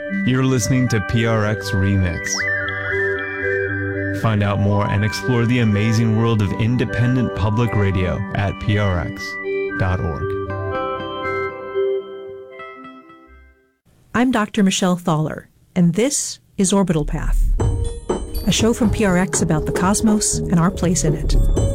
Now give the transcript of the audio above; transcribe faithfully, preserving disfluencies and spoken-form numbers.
You're listening to P R X Remix. Find out more and explore the amazing world of independent public radio at P R X dot org. I'm Doctor Michelle Thaller, and this is Orbital Path, a show from P R X about the cosmos and our place in it.